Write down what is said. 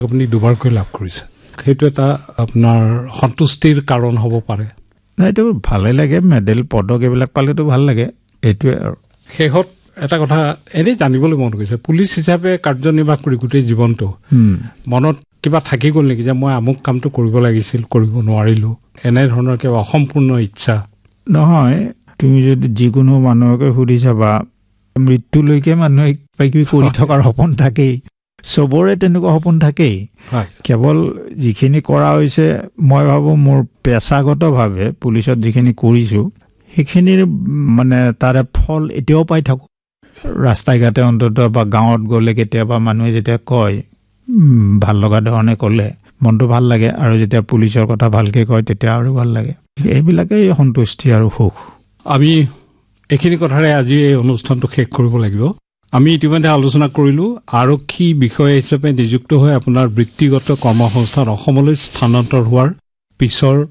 আপুনি দুবাৰকৈ লাভ কৰিছে, সেইটো এটা আপোনাৰ সন্তুষ্টিৰ কাৰণ হ'ব পাৰে। এইটো ভালে লাগে, মেডেল পদক এইবিলাক পালেতো ভাল লাগে, এইটোৱে। আৰু শেষত এটা কথা এনেই জানিবলৈ মন গৈছে, পুলিচ হিচাপে কাৰ্যনিৰ্বাহ কৰি গোটেই জীৱনটো মনত কিবা থাকি গ'ল নেকি যে মই আমুক কামটো কৰিব লাগিছিল, কৰিব নোৱাৰিলোঁ, এনেধৰণৰ কিবা অসম্পূৰ্ণ ইচ্ছা? নহয়, তুমি যদি যিকোনো মানুহকে সুধি চাবা, মৃত্যুলৈকে মানুহে কিবা কিবি কৰি থকাৰ সপোন থাকেই, চবৰে তেনেকুৱা সপোন থাকেই। কেৱল যিখিনি কৰা হৈছে, মই ভাবোঁ মোৰ পেছাগতভাৱে পুলিচত যিখিনি কৰিছোঁ সেইখিনিৰ মানে তাৰে ফল এতিয়াও পাই থাকোঁ। ৰাস্তাই ঘাটে অন্তত বা গাঁৱত গ'লে কেতিয়াবা মানুহে যেতিয়া কয়, ভাল লগা ধৰণে ক'লে মনটো ভাল লাগে, আৰু যেতিয়া পুলিচৰ কথা ভালকৈ কয় তেতিয়া আৰু ভাল লাগে। এইবিলাকেই সন্তুষ্টি আৰু সুখ। আমি এইখিনি কথাৰে আজি এই অনুষ্ঠানটো শেষ কৰিব লাগিব। আমি ইতিমধ্যে আলোচনা কৰিলোঁ আৰক্ষী বিষয়া হিচাপে নিযুক্ত হৈ আপোনাৰ বৃত্তিগত কৰ্মসংস্থান অসমলৈ স্থানান্তৰ হোৱাৰ পিছৰ